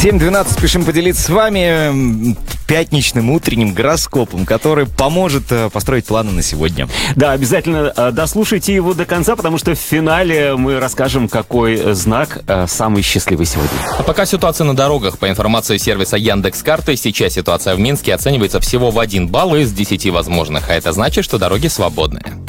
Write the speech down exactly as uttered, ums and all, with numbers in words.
семь двенадцать спешим поделиться с вами пятничным утренним гороскопом, который поможет построить планы на сегодня. Да, обязательно дослушайте его до конца, потому что в финале мы расскажем, какой знак самый счастливый сегодня. А пока ситуация на дорогах. По информации сервиса Яндекс.Карты, сейчас ситуация в Минске оценивается всего в один балл из десяти возможных, а это значит, что дороги свободные.